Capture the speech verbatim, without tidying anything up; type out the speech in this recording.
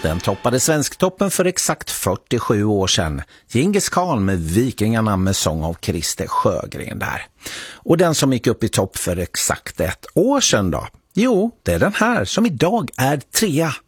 Den toppade Svensktoppen för exakt fyrtiosju år sedan. Djingis Khan med Vikingarna med sång av Christer Sjögren där. Och den som gick upp i topp för exakt ett år sedan då? Jo, det är den här som idag är trea.